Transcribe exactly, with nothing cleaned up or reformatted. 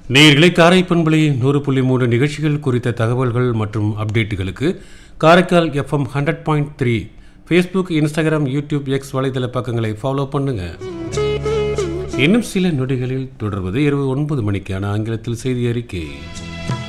நேயர்களே, காரை பண்பலை நூறு புள்ளி மூன்று நிகழ்ச்சிகள் குறித்த தகவல்கள் மற்றும் அப்டேட்டுகளுக்கு Karaikal FM hundred point three Facebook, Instagram, YouTube, X வலைதள பக்கங்களை ஃபாலோ பண்ணுங்க. இன்னும் சில நொடிகளில் தொடர்வது இரவு ஒன்பது மணிக்கான ஆங்கிலத்தில் செய்தி அறிக்கை.